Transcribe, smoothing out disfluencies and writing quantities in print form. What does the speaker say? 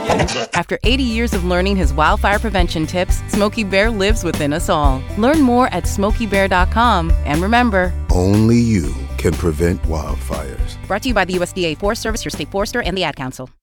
After 80 years of learning his wildfire prevention tips, Smokey Bear lives within us all. Learn more at SmokeyBear.com. And remember, only you can prevent wildfires. Brought to you by the USDA Forest Service, your state forester, and the Ad Council.